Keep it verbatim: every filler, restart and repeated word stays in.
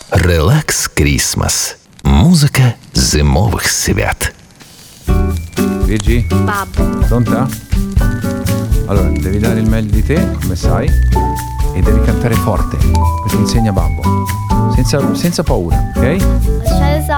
Relax Christmas. Mузика зимових свят. Gigi? Babbo. Pronta? Allora, devi dare il meglio di te, come sai, e devi cantare forte, perché insegna babbo. Senza, senza paura, ok? Ce lo so.